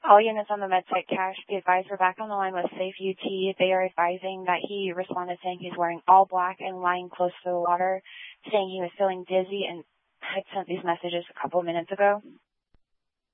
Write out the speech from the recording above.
All units on the MedSite cache, be advised we're back on the line with Safe UT. They are advising that he responded saying he's wearing all black and lying close to the water, saying he was feeling dizzy and had sent these messages a couple minutes ago.